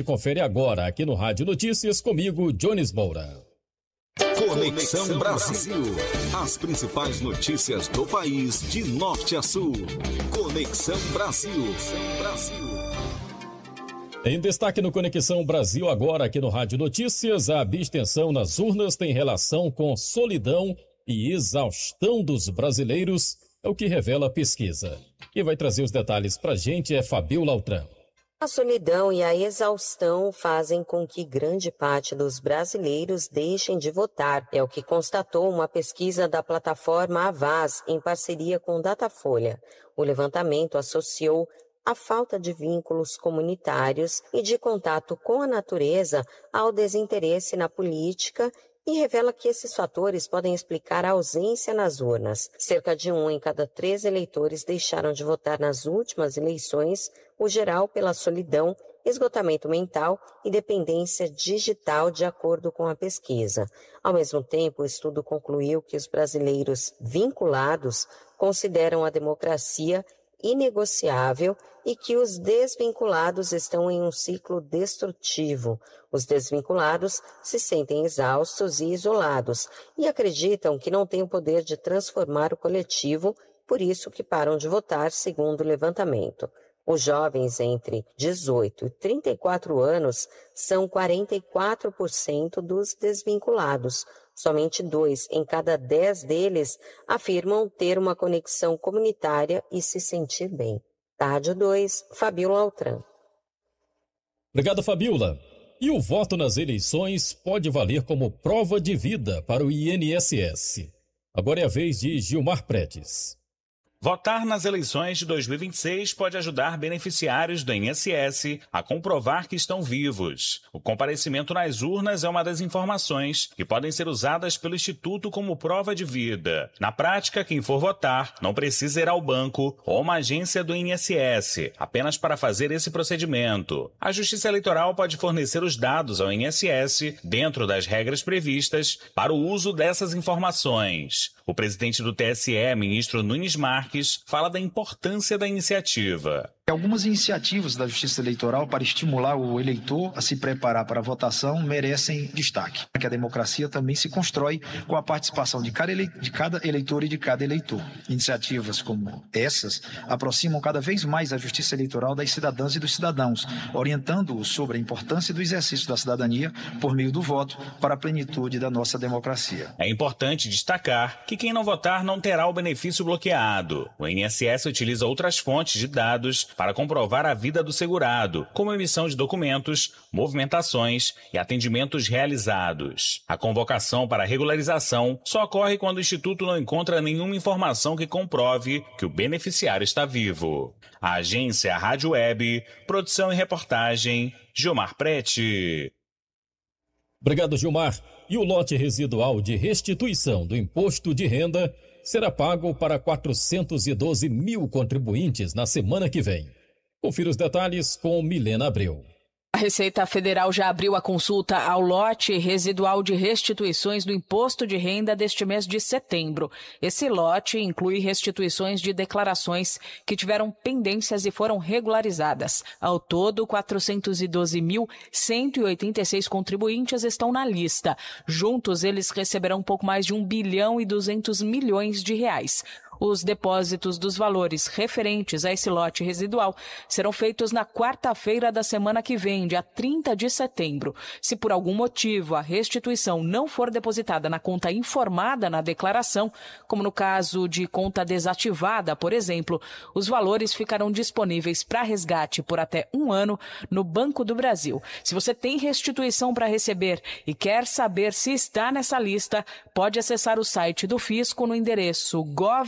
confere agora aqui no Rádio Notícias comigo, Jones Moura. Conexão Brasil. As principais notícias do país de norte a sul. Conexão Brasil. Em destaque no Conexão Brasil agora aqui no Rádio Notícias, a abstenção nas urnas tem relação com solidão e exaustão dos brasileiros, é o que revela a pesquisa. Quem vai trazer os detalhes pra gente é Fabiola Altran. A solidão e a exaustão fazem com que grande parte dos brasileiros deixem de votar. É o que constatou uma pesquisa da plataforma Avaz, em parceria com o Datafolha. O levantamento associou a falta de vínculos comunitários e de contato com a natureza ao desinteresse na política e revela que esses fatores podem explicar a ausência nas urnas. Cerca de 1 em cada 3 eleitores deixaram de votar nas últimas eleições, o geral pela solidão, esgotamento mental e dependência digital, de acordo com a pesquisa. Ao mesmo tempo, o estudo concluiu que os brasileiros vinculados consideram a democracia inegociável e que os desvinculados estão em um ciclo destrutivo. Os desvinculados se sentem exaustos e isolados e acreditam que não têm o poder de transformar o coletivo, por isso que param de votar, segundo o levantamento. Os jovens entre 18 e 34 anos são 44% dos desvinculados. Somente 2 em cada 10 deles afirmam ter uma conexão comunitária e se sentir bem. Rádio 2, Fabiola Altran. Obrigado, Fabiola. E o voto nas eleições pode valer como prova de vida para o INSS. Agora é a vez de Gilmar Pretes. Votar nas eleições de 2026 pode ajudar beneficiários do INSS a comprovar que estão vivos. O comparecimento nas urnas é uma das informações que podem ser usadas pelo Instituto como prova de vida. Na prática, quem for votar não precisa ir ao banco ou uma agência do INSS, apenas para fazer esse procedimento. A Justiça Eleitoral pode fornecer os dados ao INSS dentro das regras previstas para o uso dessas informações. O presidente do TSE, ministro Nunes Marques, fala da importância da iniciativa. Algumas iniciativas da Justiça Eleitoral para estimular o eleitor a se preparar para a votação merecem destaque. Que a democracia também se constrói com a participação de cada eleitor e de cada eleitor. Iniciativas como essas aproximam cada vez mais a Justiça Eleitoral das cidadãs e dos cidadãos, orientando-os sobre a importância do exercício da cidadania por meio do voto para a plenitude da nossa democracia. É importante destacar que quem não votar não terá o benefício bloqueado. O INSS utiliza outras fontes de dados para comprovar a vida do segurado, como emissão de documentos, movimentações e atendimentos realizados. A convocação para regularização só ocorre quando o Instituto não encontra nenhuma informação que comprove que o beneficiário está vivo. A agência Rádio Web, produção e reportagem, Gilmar Prete. Obrigado, Gilmar. E o lote residual de restituição do imposto de renda será pago para 412 mil contribuintes na semana que vem. Confira os detalhes com Milena Abreu. A Receita Federal já abriu a consulta ao lote residual de restituições do imposto de renda deste mês de setembro. Esse lote inclui restituições de declarações que tiveram pendências e foram regularizadas. Ao todo, 412.186 contribuintes estão na lista. Juntos, eles receberão um pouco mais de 1 bilhão e 200 milhões de reais. Os depósitos dos valores referentes a esse lote residual serão feitos na quarta-feira da semana que vem, dia 30 de setembro. Se por algum motivo a restituição não for depositada na conta informada na declaração, como no caso de conta desativada, por exemplo, os valores ficarão disponíveis para resgate por até 1 ano no Banco do Brasil. Se você tem restituição para receber e quer saber se está nessa lista, pode acessar o site do Fisco no endereço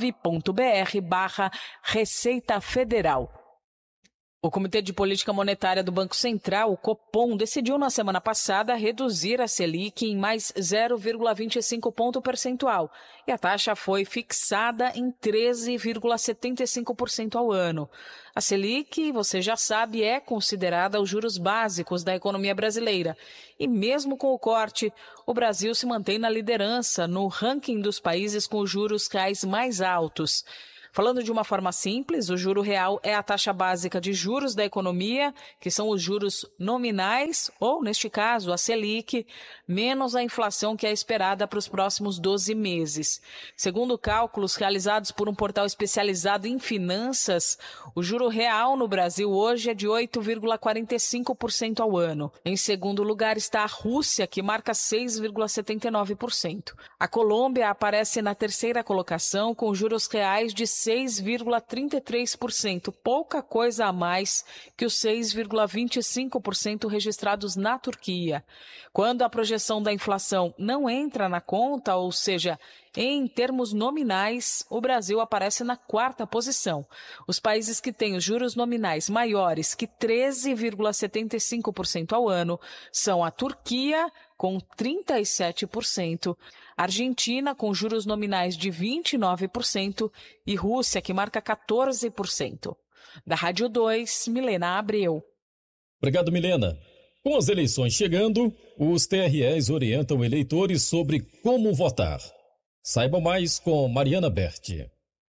gov.br/Receita Federal. O Comitê de Política Monetária do Banco Central, o Copom, decidiu na semana passada reduzir a Selic em mais 0,25 ponto percentual e a taxa foi fixada em 13,75% ao ano. A Selic, você já sabe, é considerada os juros básicos da economia brasileira. E mesmo com o corte, o Brasil se mantém na liderança no ranking dos países com os juros reais mais altos. Falando de uma forma simples, o juro real é a taxa básica de juros da economia, que são os juros nominais, ou, neste caso, a Selic, menos a inflação que é esperada para os próximos 12 meses. Segundo cálculos realizados por um portal especializado em finanças, o juro real no Brasil hoje é de 8,45% ao ano. Em segundo lugar está a Rússia, que marca 6,79%. A Colômbia aparece na terceira colocação, com juros reais de 6,33%, pouca coisa a mais que os 6,25% registrados na Turquia. Quando a projeção da inflação não entra na conta, ou seja, em termos nominais, o Brasil aparece na quarta posição. Os países que têm os juros nominais maiores que 13,75% ao ano são a Turquia, com 37%, Argentina, com juros nominais de 29%, e Rússia, que marca 14%. Da Rádio 2, Milena Abreu. Obrigado, Milena. Com as eleições chegando, os TREs orientam eleitores sobre como votar. Saiba mais com Mariana Berti.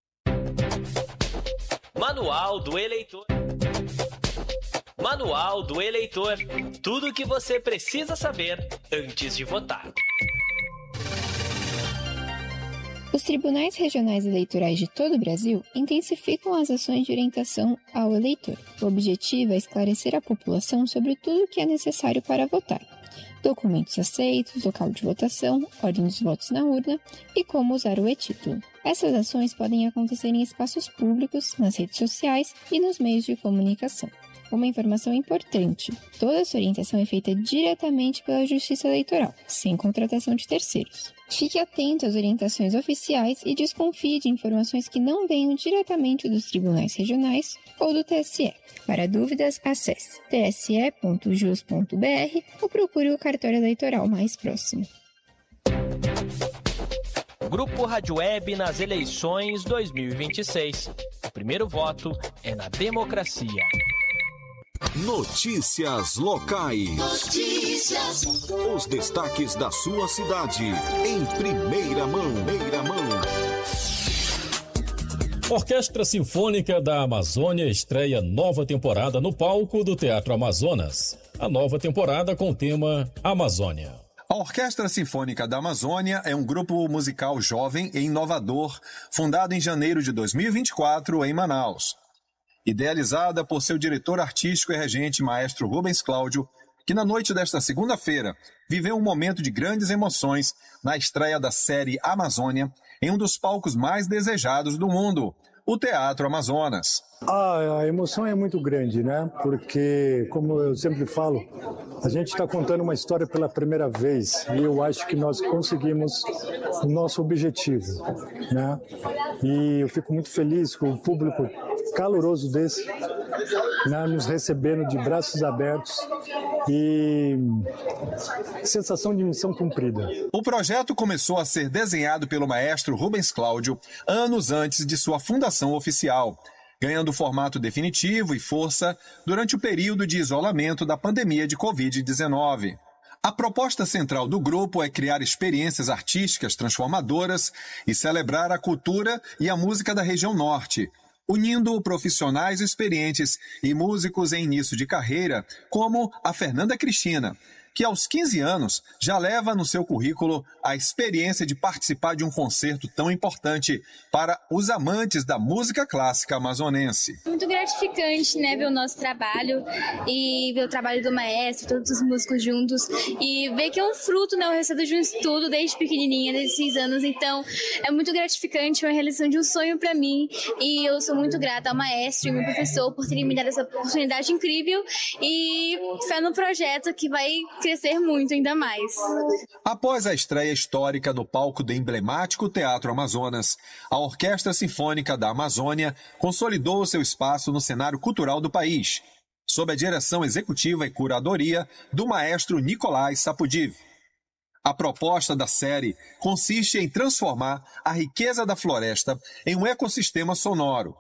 Manual do Eleitor. Manual do Eleitor. Tudo o que você precisa saber antes de votar. Os tribunais regionais eleitorais de todo o Brasil intensificam as ações de orientação ao eleitor. O objetivo é esclarecer a população sobre tudo o que é necessário para votar. Documentos aceitos, local de votação, ordem dos votos na urna e como usar o e-título. Essas ações podem acontecer em espaços públicos, nas redes sociais e nos meios de comunicação. Uma informação importante: toda essa orientação é feita diretamente pela Justiça Eleitoral, sem contratação de terceiros. Fique atento às orientações oficiais e desconfie de informações que não venham diretamente dos tribunais regionais ou do TSE. Para dúvidas, acesse tse.jus.br ou procure o cartório eleitoral mais próximo. Grupo Rádio Web nas eleições 2026. O primeiro voto é na democracia. Notícias locais. Os destaques da sua cidade em primeira mão. Orquestra Sinfônica da Amazônia estreia nova temporada no palco do Teatro Amazonas. A nova temporada com o tema Amazônia. A Orquestra Sinfônica da Amazônia é um grupo musical jovem e inovador, fundado em janeiro de 2024 em Manaus. Idealizada por seu diretor artístico e regente, maestro Rubens Cláudio, que na noite desta segunda-feira viveu um momento de grandes emoções na estreia da série Amazônia em um dos palcos mais desejados do mundo, o Teatro Amazonas. A emoção é muito grande, né? Porque, como eu sempre falo, a gente está contando uma história pela primeira vez e eu acho que nós conseguimos o nosso objetivo, né? E eu fico muito feliz com o público caloroso desse, né, nos recebendo de braços abertos e sensação de missão cumprida. O projeto começou a ser desenhado pelo maestro Rubens Cláudio anos antes de sua fundação oficial, ganhando formato definitivo e força durante o período de isolamento da pandemia de Covid-19. A proposta central do grupo é criar experiências artísticas transformadoras e celebrar a cultura e a música da região norte, unindo profissionais experientes e músicos em início de carreira, como a Fernanda Cristina, que aos 15 anos já leva no seu currículo a experiência de participar de um concerto tão importante para os amantes da música clássica amazonense. Muito gratificante, né, ver o nosso trabalho e ver o trabalho do maestro, todos os músicos juntos e ver que é um fruto, né, o resultado de um estudo desde pequenininha, desde 6 anos. Então, é muito gratificante, uma realização de um sonho para mim e eu sou muito grata ao maestro e ao meu professor por terem me dado essa oportunidade incrível e fé no projeto que vai crescer muito ainda mais. Após a estreia histórica do palco do emblemático Teatro Amazonas, a Orquestra Sinfônica da Amazônia consolidou seu espaço no cenário cultural do país, sob a direção executiva e curadoria do maestro Nicolás Sapudiv. A proposta da série consiste em transformar a riqueza da floresta em um ecossistema sonoro.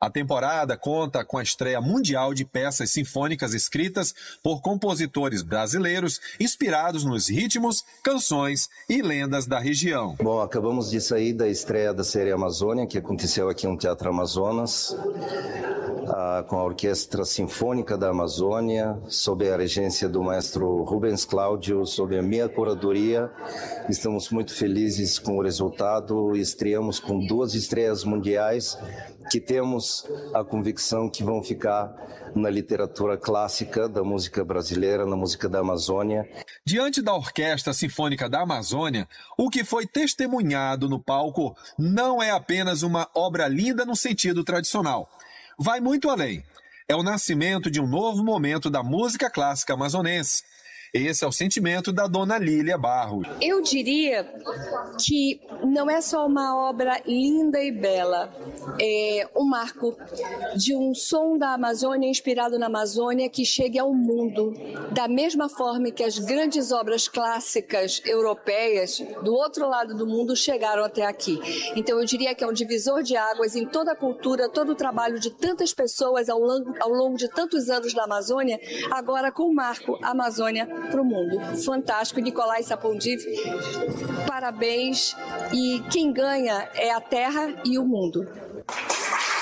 A temporada conta com a estreia mundial de peças sinfônicas escritas por compositores brasileiros inspirados nos ritmos, canções e lendas da região. Bom, acabamos de sair da estreia da série Amazônia, que aconteceu aqui no Teatro Amazonas, com a Orquestra Sinfônica da Amazônia, sob a regência do maestro Rubens Cláudio, sob a minha curadoria. Estamos muito felizes com o resultado. Estreamos com 2 estreias mundiais que temos a convicção que vão ficar na literatura clássica da música brasileira, na música da Amazônia. Diante da Orquestra Sinfônica da Amazônia, o que foi testemunhado no palco não é apenas uma obra linda no sentido tradicional. Vai muito além. É o nascimento de um novo momento da música clássica amazonense. Esse é o sentimento da dona Lília Barros. Eu diria que não é só uma obra linda e bela, é um marco de um som da Amazônia inspirado na Amazônia que chegue ao mundo, da mesma forma que as grandes obras clássicas europeias do outro lado do mundo chegaram até aqui. Então eu diria que é um divisor de águas em toda a cultura, todo o trabalho de tantas pessoas ao longo de tantos anos da Amazônia, agora com o marco Amazônia para o mundo. Fantástico, Nicolai Sapondiv, parabéns, e quem ganha é a terra e o mundo.